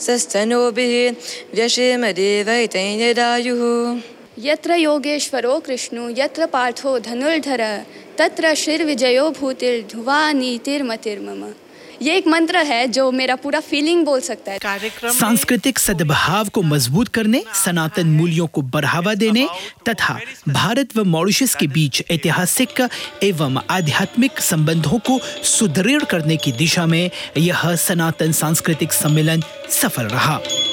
सस्तनोभिः व्यशेमदेवैतैर्यदायुः। यत्र योगेश्वरो कृष्णो यत्र पार्थो धनुर्धरः तत्र श्रीर्विजयो भूतिर्ध्रुवा नीतिर्मतिर्मम। ये एक मंत्र है जो मेरा पूरा फीलिंग बोल सकता है। सांस्कृतिक सद्भाव को मजबूत करने, सनातन मूल्यों को बढ़ावा देने तथा भारत व मॉरिशस के बीच ऐतिहासिक एवं आध्यात्मिक संबंधों को सुदृढ़ करने की दिशा में यह सनातन सांस्कृतिक सम्मेलन सफल रहा।